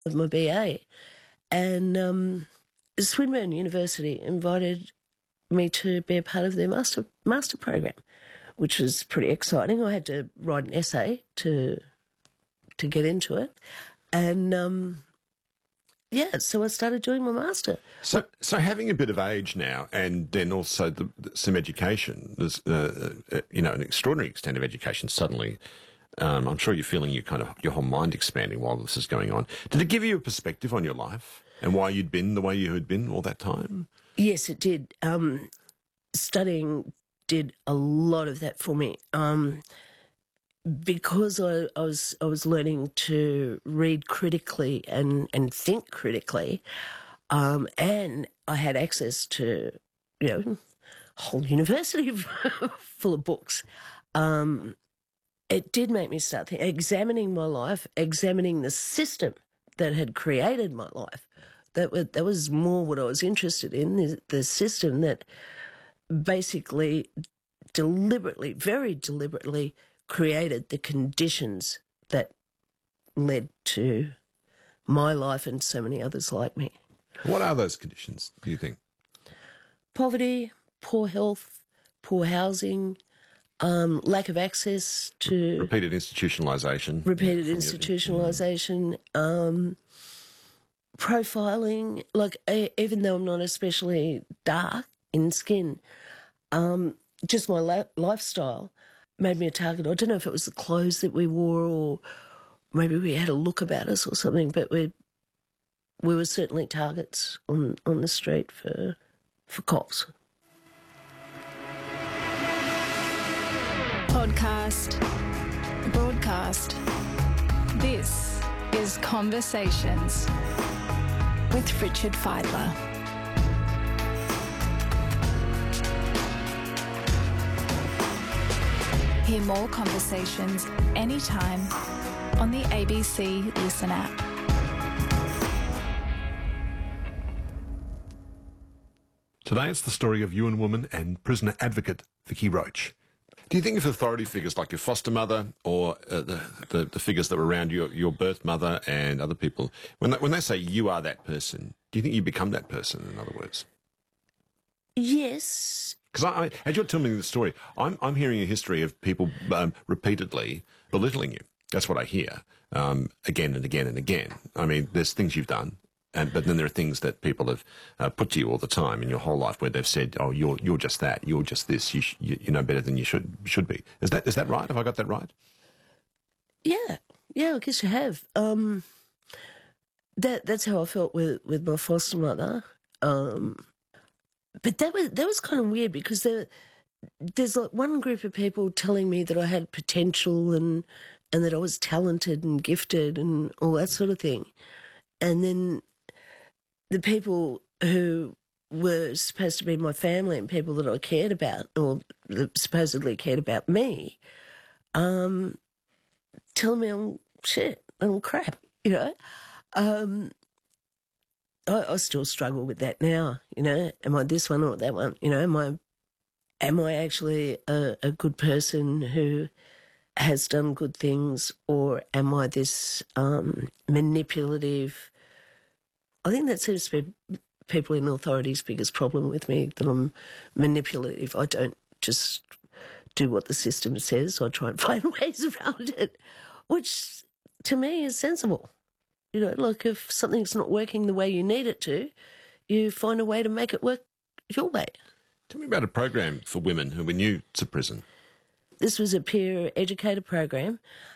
of my BA. And Swinburne University invited me to be a part of their master program, which was pretty exciting. I had to write an essay to get into it. And so I started doing my master. So having a bit of age now, and then also some education, there's an extraordinary extent of education suddenly. I'm sure you're feeling your whole mind expanding while this is going on. Did it give you a perspective on your life and why you'd been the way you had been all that time? Yes, it did. Studying did a lot of that for me. Because I was learning to read critically and think critically, and I had access to, a whole university full of books. It did make me start examining my life, examining the system that had created my life. That was more what I was interested in, the system that basically very deliberately created the conditions that led to my life and so many others like me. What are those conditions, do you think? Poverty, poor health, poor housing, lack of access to... Repeated institutionalisation. Profiling. Like, even though I'm not especially dark in skin, just my lifestyle made me a target. I don't know if it was the clothes that we wore or maybe we had a look about us or something, but we were certainly targets on the street for cops. Podcast, broadcast. This is Conversations with Richard Fidler. Hear more conversations anytime on the ABC Listen app. Today it's the story of UN woman and prisoner advocate Vicky Roach. Do you think of authority figures like your foster mother or the figures that were around your birth mother and other people, when they say you are that person, do you think you become that person, in other words? Yes. Because as you're telling me the story, I'm hearing a history of people repeatedly belittling you. That's what I hear again and again and again. I mean, there's things you've done, but then there are things that people have put to you all the time in your whole life where they've said, "Oh, you're just that. You're just this. You know better than you should be." Is that right? Have I got that right? Yeah. I guess you have. That's how I felt with my foster mother. But that was kind of weird because there's like one group of people telling me that I had potential and that I was talented and gifted and all that sort of thing. And then the people who were supposed to be my family and people that I cared about or that supposedly cared about me, tell me I'm shit, I'm crap, you know. I still struggle with that now, you know. Am I this one or that one? You know, am I actually a good person who has done good things, or am I this manipulative? I think that seems to be people in authority's biggest problem with me, that I'm manipulative. I don't just do what the system says. I try and find ways around it, which to me is sensible. You know, like if something's not working the way you need it to, you find a way to make it work your way. Tell me about a program for women who were new to prison. This was a peer educator program.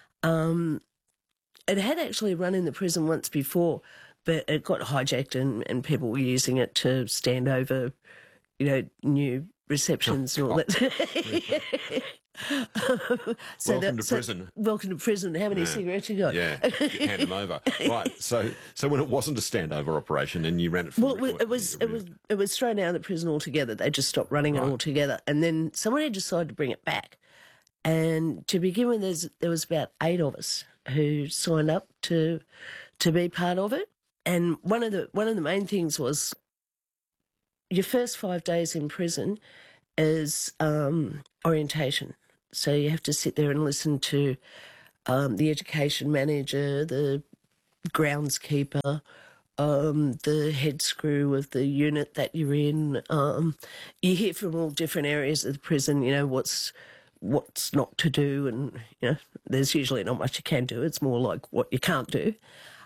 It had actually run in the prison once before, but it got hijacked and people were using it to stand over, you know, new receptions and all that. Welcome to prison. Welcome to prison. How many cigarettes you got? Yeah, you hand them over. Right. So when it wasn't a standover operation and you ran it from it was thrown out of the prison altogether. They just stopped running it altogether, and then somebody decided to bring it back. And to begin with, there was about 8 of us who signed up to be part of it. And one of the main things was your first 5 days in prison is orientation. So you have to sit there and listen to the education manager, the groundskeeper, the head screw of the unit that you're in. You hear from all different areas of the prison, what's not to do, and there's usually not much you can do. It's more like what you can't do.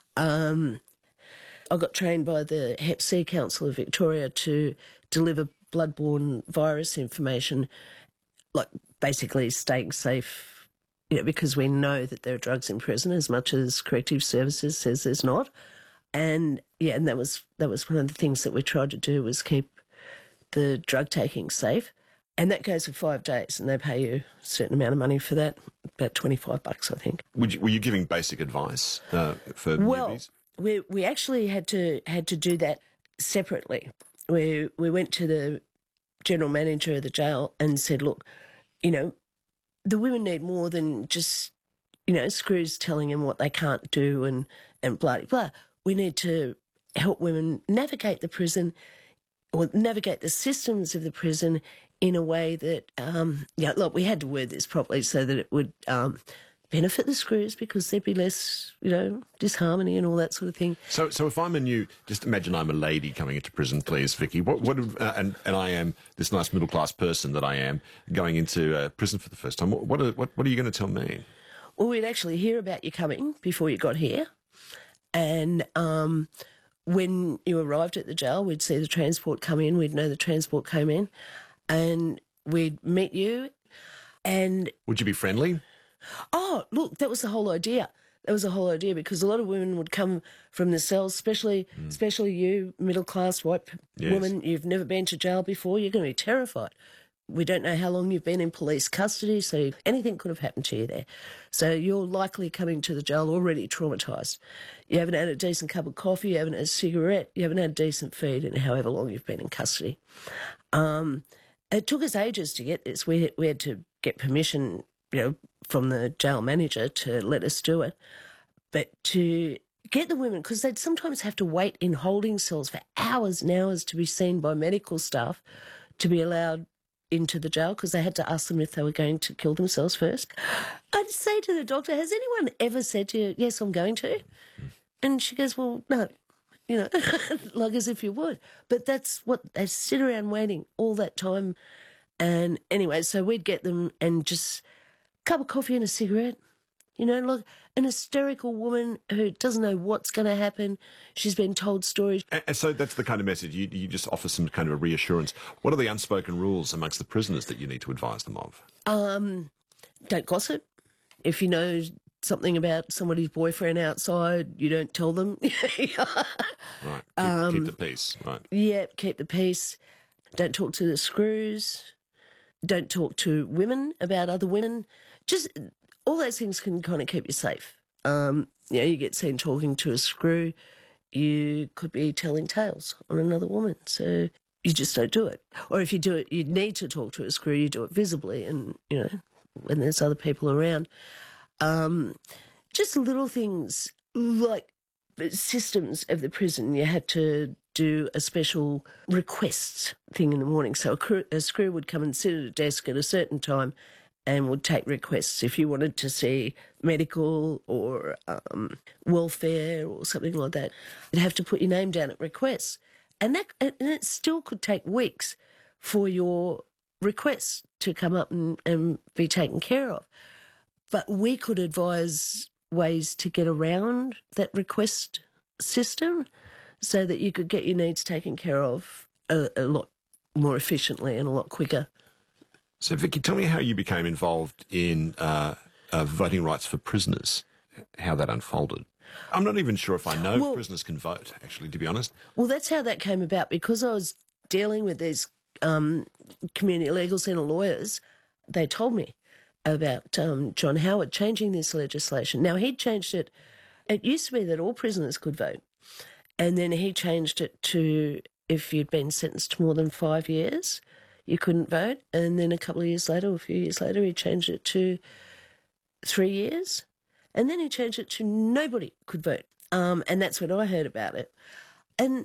I got trained by the Hep C Council of Victoria to deliver bloodborne virus information, like basically staying safe, because we know that there are drugs in prison as much as corrective services says there's not. And that was one of the things that we tried to do, was keep the drug taking safe. And that goes for 5 days, and they pay you a certain amount of money for that, about $25, I think. Were you giving basic advice for newbies? We actually had to do that separately. We went to the general manager of the jail and said, look, the women need more than just, screws telling them what they can't do and blah, blah. We need to help women navigate the prison, or navigate the systems of the prison in a way that, look, we had to word this properly so that it would benefit the screws, because there'd be less, disharmony and all that sort of thing. So if I'm a new, just imagine I'm a lady coming into prison, please, Vicky. And I am this nice middle class person that I am going into prison for the first time. What are you going to tell me? Well, we'd actually hear about you coming before you got here, and when you arrived at the jail, we'd see the transport come in. We'd know the transport came in, and we'd meet you. And would you be friendly? Oh, look, that was the whole idea. Because a lot of women would come from the cells, especially you, middle-class white woman. You've never been to jail before. You're going to be terrified. We don't know how long you've been in police custody, so anything could have happened to you there. So you're likely coming to the jail already traumatised. You haven't had a decent cup of coffee, you haven't had a cigarette, you haven't had decent feed in however long you've been in custody. It took us ages to get this. We had to get permission, from the jail manager to let us do it. But to get the women, because they'd sometimes have to wait in holding cells for hours and hours to be seen by medical staff to be allowed into the jail, because they had to ask them if they were going to kill themselves first. I'd say to the doctor, has anyone ever said to you, yes, I'm going to? And she goes, well, no, like as if you would. But that's what, they sit around waiting all that time. And anyway, so we'd get them, and just a cup of coffee and a cigarette. Like an hysterical woman who doesn't know what's going to happen. She's been told stories. And so that's the kind of message, you just offer some kind of a reassurance. What are the unspoken rules amongst the prisoners that you need to advise them of? Don't gossip. If you know something about somebody's boyfriend outside, you don't tell them. Right, keep the peace, right. Yeah, keep the peace. Don't talk to the screws. Don't talk to women about other women. Just all those things can kind of keep you safe. You get seen talking to a screw, you could be telling tales on another woman. So you just don't do it. Or if you do it, you need to talk to a screw, you do it visibly and, when there's other people around. Just little things like systems of the prison. You had to do a special requests thing in the morning. So a screw would come and sit at a desk at a certain time and would take requests if you wanted to see medical or welfare or something like that. You'd have to put your name down at requests. And it still could take weeks for your requests to come up and be taken care of. But we could advise ways to get around that request system so that you could get your needs taken care of a lot more efficiently and a lot quicker. So, Vicky, tell me how you became involved in voting rights for prisoners, how that unfolded. I'm not even sure if I know if prisoners can vote, actually, to be honest. Well, that's how that came about, because I was dealing with these community legal centre lawyers. They told me about John Howard changing this legislation. Now, he'd changed it. It used to be that all prisoners could vote, and then he changed it to if you'd been sentenced to more than 5 years, you couldn't vote. And then a couple of years later, or a few years later, he changed it to 3 years. And then he changed it to nobody could vote. And that's when I heard about it. And,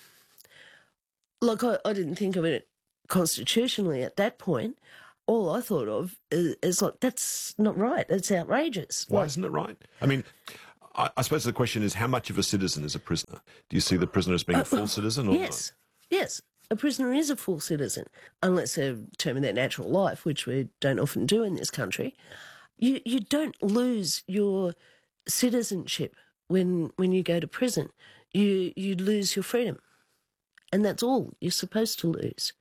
like, I didn't think of it constitutionally at that point. All I thought of is like, that's not right. That's outrageous. Why isn't it right? I mean, I suppose the question is, how much of a citizen is a prisoner? Do you see the prisoner as being a full citizen? Or Yes, yes. A prisoner is a full citizen, unless they're terming their natural life, which we don't often do in this country. You don't lose your citizenship when you go to prison. You lose your freedom, and that's all you're supposed to lose.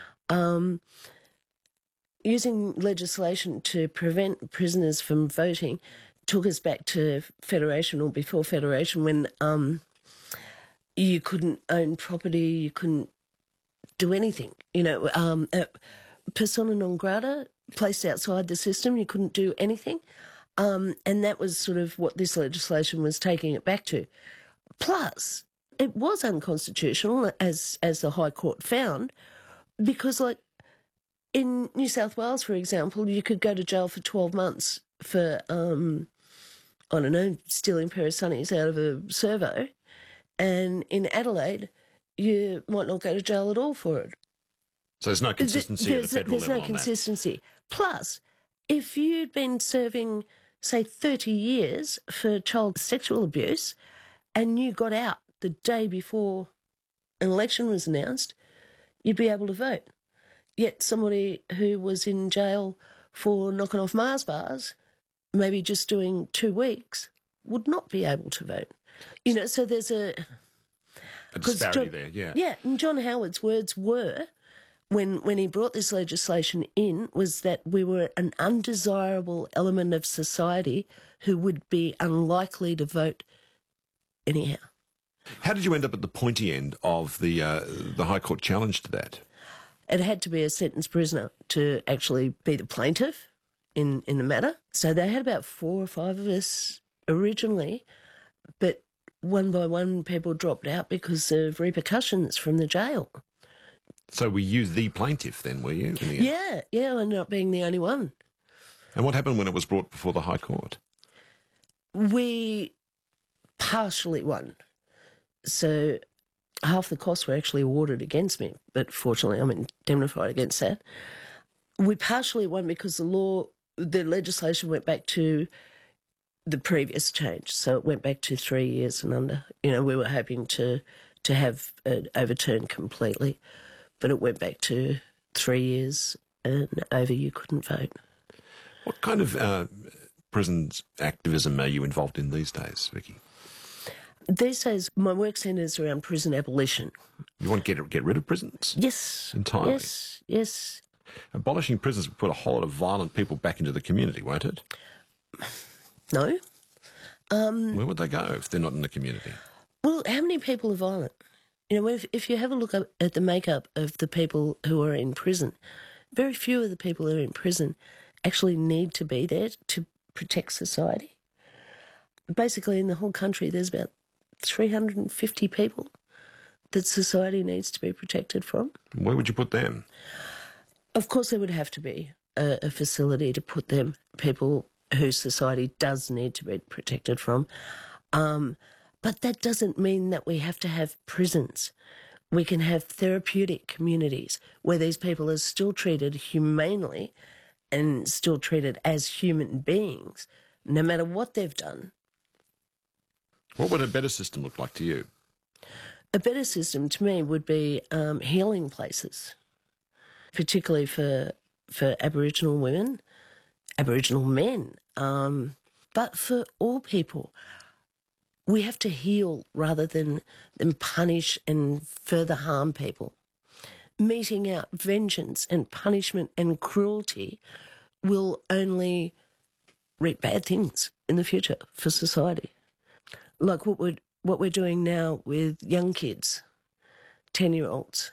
Using legislation to prevent prisoners from voting took us back to Federation or before Federation, when you couldn't own property, you couldn't do anything. Persona non grata, placed outside the system, you couldn't do anything. And that was sort of what this legislation was taking it back to. Plus, it was unconstitutional, as the High Court found, because, like, in New South Wales, for example, you could go to jail for 12 months for, I don't know, stealing a pair of sunnies out of a servo. And in Adelaide, you might not go to jail at all for it. So there's no consistency at the federal There's level no on that. consistency. Plus, if you'd been serving, say, 30 years for child sexual abuse and you got out the day before an election was announced, you'd be able to vote. Yet somebody who was in jail for knocking off Mars bars, maybe just doing 2 weeks, would not be able to vote. So there's a disparity there, yeah. Yeah, and John Howard's words were, when he brought this legislation in, was that we were an undesirable element of society who would be unlikely to vote anyhow. How did you end up at the pointy end of the High Court challenge to that? It had to be a sentenced prisoner to actually be the plaintiff in the matter. So they had about 4 or 5 of us originally, but one by one people dropped out because of repercussions from the jail. So were you the plaintiff then, were you? In the end? Yeah, I ended up being the only one. And what happened when it was brought before the High Court? We partially won. So half the costs were actually awarded against me, but fortunately I'm indemnified against that. We partially won because the legislation went back to the previous change, so it went back to 3 years and under. We were hoping to have it overturned completely, but it went back to 3 years and over. You couldn't vote. What kind of prisons activism are you involved in these days, Vicky? These days, my work centres around prison abolition. You want to get rid of prisons? Yes. Entirely? Yes. Abolishing prisons would put a whole lot of violent people back into the community, won't it? No. Where would they go if they're not in the community? Well, how many people are violent? If you have a look at the makeup of the people who are in prison, very few of the people who are in prison actually need to be there to protect society. Basically, in the whole country, there's about 350 people that society needs to be protected from. Where would you put them? Of course, there would have to be a facility to put them, people who society does need to be protected from. But that doesn't mean that we have to have prisons. We can have therapeutic communities where these people are still treated humanely and still treated as human beings, no matter what they've done. What would a better system look like to you? A better system to me would be healing places, particularly for Aboriginal women, Aboriginal men, but for all people. We have to heal rather than punish and further harm people. Meting out vengeance and punishment and cruelty will only reap bad things in the future for society. Like what we're doing now with young kids, 10-year-olds,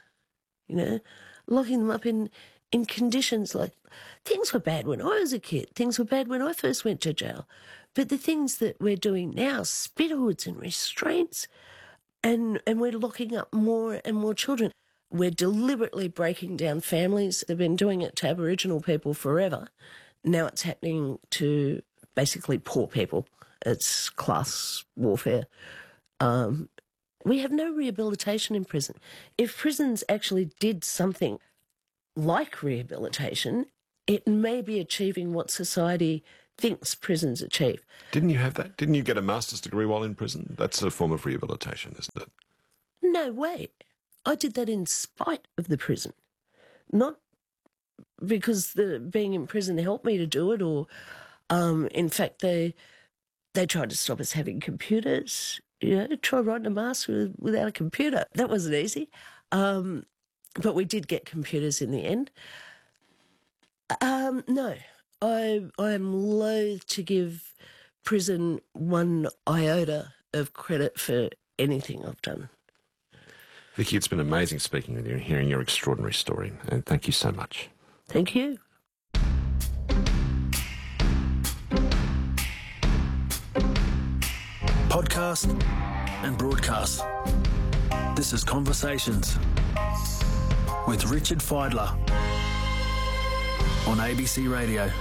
locking them up in conditions like, things were bad when I was a kid, things were bad when I first went to jail. But the things that we're doing now, spit hoods and restraints, and we're locking up more and more children. We're deliberately breaking down families. They've been doing it to Aboriginal people forever. Now it's happening to basically poor people. It's class warfare. We have no rehabilitation in prison. If prisons actually did something like rehabilitation, it may be achieving what society thinks prisons achieve. Didn't you have that? Didn't you get a master's degree while in prison? That's a form of rehabilitation, isn't it? No way. I did that in spite of the prison, not because being in prison helped me to do it, or in fact they tried to stop us having computers. Try writing a master without a computer. That wasn't easy. But we did get computers in the end. No, I am loath to give prison one iota of credit for anything I've done. Vicky, it's been amazing speaking with you and hearing your extraordinary story, and thank you so much. Thank you. Podcast and broadcast. This is Conversations with Richard Fidler on ABC Radio.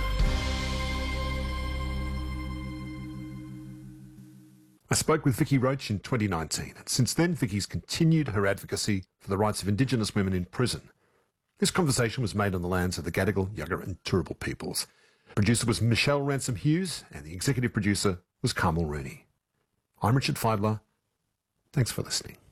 I spoke with Vicky Roach in 2019, and since then Vicky's continued her advocacy for the rights of Indigenous women in prison. This conversation was made on the lands of the Gadigal, Yagara and Turrbal peoples. Producer was Michelle Ransom-Hughes, and the executive producer was Carmel Rooney. I'm Richard Fidler. Thanks for listening.